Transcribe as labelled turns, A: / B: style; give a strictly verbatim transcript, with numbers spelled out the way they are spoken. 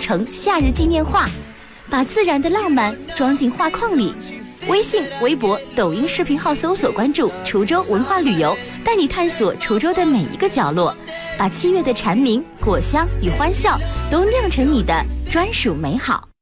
A: 成夏日纪念画，把自然的浪漫装进画框里。微信、微博、抖音视频号搜索关注滁州文化旅游，带你探索滁州的每一个角落，把七月的蝉鸣、果香与欢笑都酿成你的专属美好。